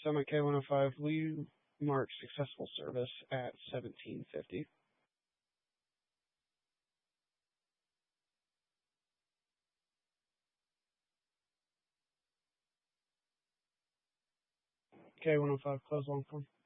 Summit K105, will you mark successful service at 1750? K105, close long form.